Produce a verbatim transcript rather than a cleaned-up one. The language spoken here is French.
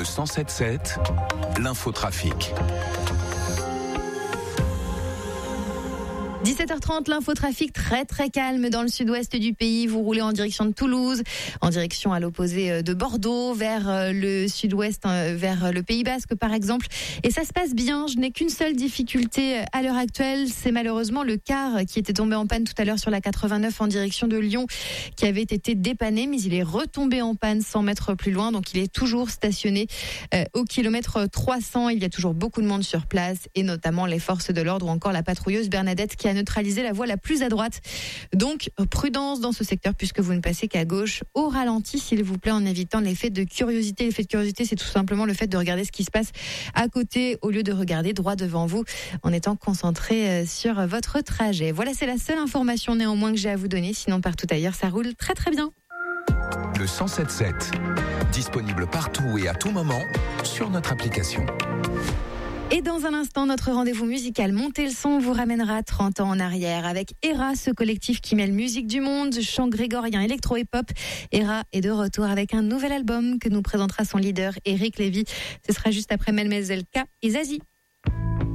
cent sept sept, l'infotrafic. dix-sept heures trente, l'infotrafic très très calme dans le sud-ouest du pays. Vous roulez en direction de Toulouse, en direction à l'opposé de Bordeaux, vers le sud-ouest, vers le Pays Basque par exemple. Et ça se passe bien, je n'ai qu'une seule difficulté à l'heure actuelle, c'est malheureusement le car qui était tombé en panne tout à l'heure sur la quatre-vingt-neuf en direction de Lyon, qui avait été dépanné, mais il est retombé en panne cent mètres plus loin, donc il est toujours stationné euh, au kilomètre trois cents. Il y a toujours beaucoup de monde sur place, et notamment les forces de l'ordre ou encore la patrouilleuse Bernadette qui a neutraliser la voie la plus à droite. Donc, prudence dans ce secteur puisque vous ne passez qu'à gauche au ralenti, s'il vous plaît, en évitant l'effet de curiosité. L'effet de curiosité, c'est tout simplement le fait de regarder ce qui se passe à côté au lieu de regarder droit devant vous en étant concentré sur votre trajet. Voilà, c'est la seule information néanmoins que j'ai à vous donner. Sinon, partout ailleurs, ça roule très très bien. Le cent sept sept, disponible partout et à tout moment sur notre application. Et dans un instant, notre rendez-vous musical Montez le son vous ramènera trente ans en arrière avec Era, ce collectif qui mêle musique du monde, chant grégorien, électro et pop. Era est de retour avec un nouvel album que nous présentera son leader Eric Lévy. Ce sera juste après Mademoiselle K et Zazie.